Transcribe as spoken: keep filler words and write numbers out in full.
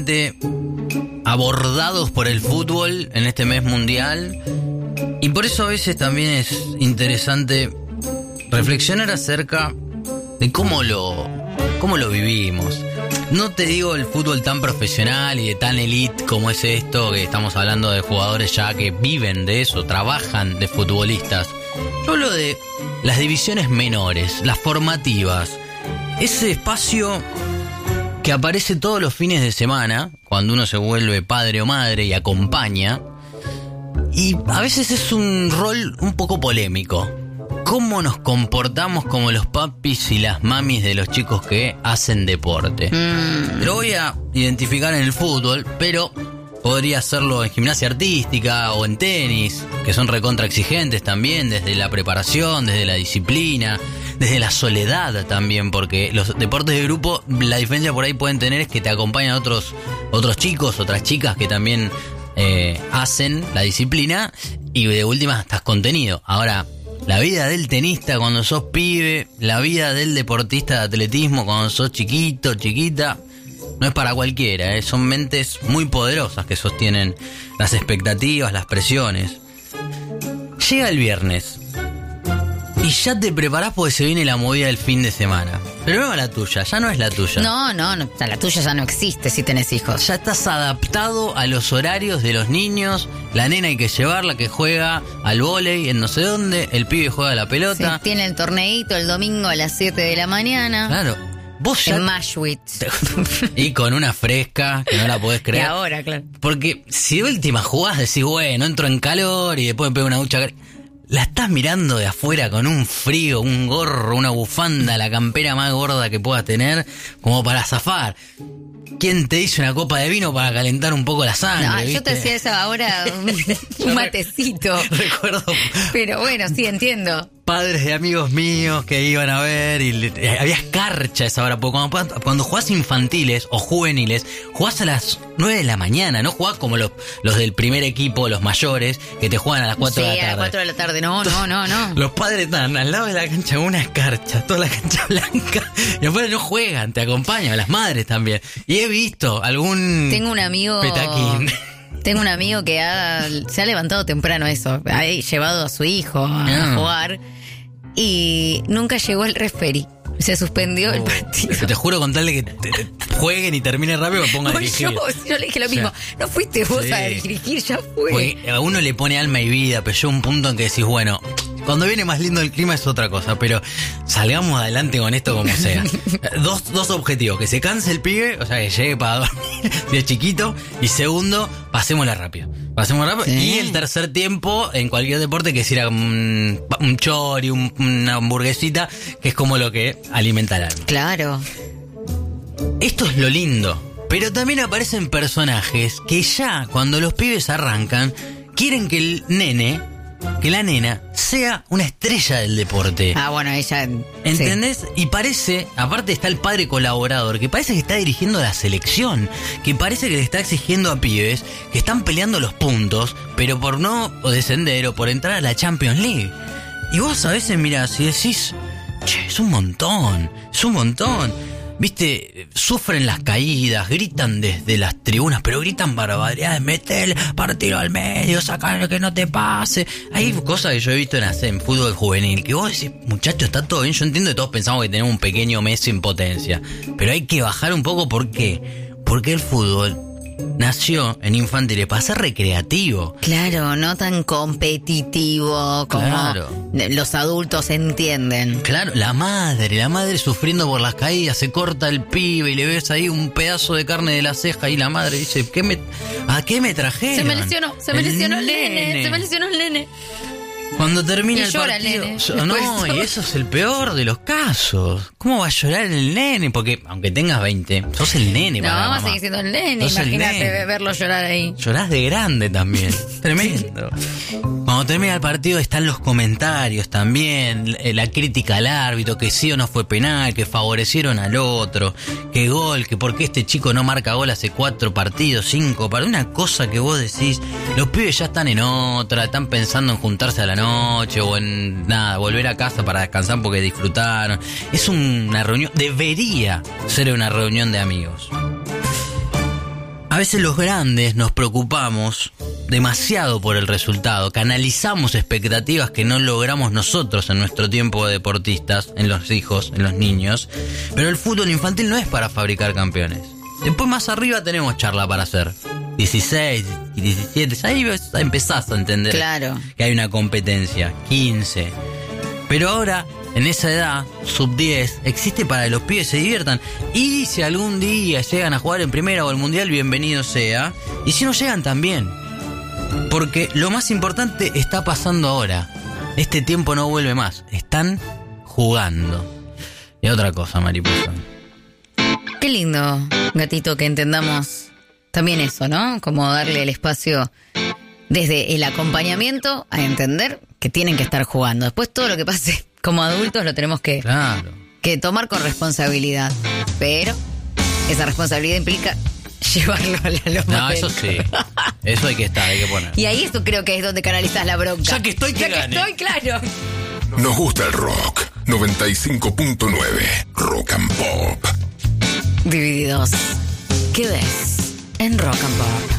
abordados por el fútbol en este mes mundial, y por eso a veces también es interesante reflexionar acerca de cómo lo, cómo lo vivimos. No te digo el fútbol tan profesional y de tan elite como es esto, que estamos hablando de jugadores ya que viven de eso, trabajan de futbolistas. Yo hablo de las divisiones menores, las formativas, ese espacio que aparece todos los fines de semana, cuando uno se vuelve padre o madre y acompaña, y a veces es un rol un poco polémico. ¿Cómo nos comportamos como los papis y las mamis de los chicos que hacen deporte? Mm. Lo voy a identificar en el fútbol, pero podría hacerlo en gimnasia artística o en tenis, que son recontra exigentes también, desde la preparación, desde la disciplina, desde la soledad también, porque los deportes de grupo, la diferencia por ahí pueden tener es que te acompañan otros, otros chicos, otras chicas que también eh, hacen la disciplina, y de última estás contenido. Ahora, la vida del tenista cuando sos pibe, la vida del deportista de atletismo cuando sos chiquito, chiquita, no es para cualquiera, ¿eh? Son mentes muy poderosas que sostienen las expectativas, las presiones. Llega el viernes y ya te preparás porque se viene la movida del fin de semana. Pero no la tuya, ya no es la tuya. No, no, no, la tuya ya no existe si tenés hijos. Ya estás adaptado a los horarios de los niños. La nena hay que llevarla, que juega al vóley en no sé dónde. El pibe juega a la pelota. Sí, tiene el torneito el domingo a las siete de la mañana. Claro. Vos ya... En Mashwitz. Y con una fresca que no la podés creer. Y ahora, claro. Porque si de última jugás, decís, bueno, entro en calor y después me pego una ducha. La estás mirando de afuera con un frío, un gorro, una bufanda, la campera más gorda que puedas tener, como para zafar. ¿Quién te hizo una copa de vino para calentar un poco la sangre? No, ¿viste? Yo te decía eso ahora, un, un matecito. Recuerdo. Pero bueno, sí, entiendo. Padres de amigos míos que iban a ver y le, eh, había escarcha a esa hora, porque cuando, cuando jugás infantiles o juveniles, jugás a las nueve de la mañana, no jugás como los, los del primer equipo, los mayores, que te juegan a las cuatro sí, de la tarde. Sí, a las cuatro de la tarde, no, no, no, no. Los padres están al lado de la cancha con una escarcha, toda la cancha blanca, y después no juegan, te acompañan, las madres también. Y he visto algún... Tengo un amigo... petaquín. Tengo un amigo que ha, se ha levantado temprano eso, ha llevado a su hijo a, no. a jugar y nunca llegó el referee. Se suspendió oh, el partido. Te, te juro con tal de que te, te jueguen y termine rápido, me pongan a dirigir. Yo, yo le dije lo mismo. O sea, no fuiste vos sí. a dirigir, ya fue. Porque a uno le pone alma y vida, pero llega un punto en que decís, bueno, cuando viene más lindo el clima es otra cosa, pero salgamos adelante con esto como sea. Dos, dos objetivos, que se canse el pibe, o sea, que llegue para dormir de chiquito, y segundo, pasémosla rápido. Pasemos rápido. Sí. Y el tercer tiempo, en cualquier deporte, que es ir a un, un chori, un, una hamburguesita, que es como lo que alimenta el alma. Claro. Esto es lo lindo. Pero también aparecen personajes que ya, cuando los pibes arrancan, quieren que el nene, que la nena, sea una estrella del deporte. Ah, bueno, ella... ¿Entendés? Sí. Y parece, aparte está el padre colaborador, que parece que está dirigiendo la selección, que parece que le está exigiendo a pibes que están peleando los puntos, pero por no descender o por entrar a la Champions League. Y vos a veces mirás y decís, che, es un montón, es un montón. Viste, sufren las caídas, gritan desde las tribunas, pero gritan barbaridades, metele, partilo al medio, sacar que no te pase. Hay cosas que yo he visto en, en fútbol juvenil, que vos decís, muchacho, está todo bien, yo entiendo que todos pensamos que tenemos un pequeño Messi en potencia, pero hay que bajar un poco, ¿por qué? Porque el fútbol nació en infantiles para ser recreativo. Claro, no tan competitivo como claro. los adultos entienden. Claro, la madre, la madre sufriendo por las caídas, se corta el pibe y le ves ahí un pedazo de carne de la ceja y la madre dice, ¿qué me, ¿a qué me trajeron? Se me lesionó, se me el lesionó el nene, nene, se me lesionó el nene. Cuando termina y el llora partido, el nene. So, no, y eso es el peor de los casos. ¿Cómo va a llorar el nene? Porque aunque tengas veinte, sos el nene. No, para vamos a seguir siendo el nene. Sos imagínate el nene. Verlo llorar ahí. Llorás de grande también. Tremendo. Cuando termina el partido están los comentarios también, la crítica al árbitro, que sí o no fue penal, que favorecieron al otro, que gol, que por qué este chico no marca gol hace cuatro partidos, cinco, para una cosa que vos decís, los pibes ya están en otra, están pensando en juntarse a la noche o en nada, volver a casa para descansar porque disfrutaron. Es una reunión, debería ser una reunión de amigos. A veces los grandes nos preocupamos demasiado por el resultado, canalizamos expectativas que no logramos nosotros en nuestro tiempo de deportistas, en los hijos, en los niños, pero el fútbol infantil no es para fabricar campeones. Después más arriba tenemos charla para hacer. dieciséis y diecisiete, ahí empezás a entender claro. que hay una competencia. quince. Pero ahora, en esa edad, sub diez, existe para que los pibes se diviertan. Y si algún día llegan a jugar en primera o al mundial, bienvenido sea. Y si no llegan, también. Porque lo más importante está pasando ahora. Este tiempo no vuelve más. Están jugando. Y otra cosa, mariposa. Qué lindo, gatito, que entendamos también eso, ¿no? Como darle el espacio desde el acompañamiento a entender que tienen que estar jugando. Después todo lo que pase como adultos lo tenemos que, claro. que tomar con responsabilidad. Pero esa responsabilidad implica llevarlo a la loma. No, eso sí. Eso hay que estar, hay que poner. Y ahí esto creo que es donde canalizas la bronca. Ya que estoy, que Ya gane. que estoy, claro. Nos gusta el rock. noventa y cinco punto nueve Rock and Pop. Divididos. ¿Qué ves en Rock and Pop?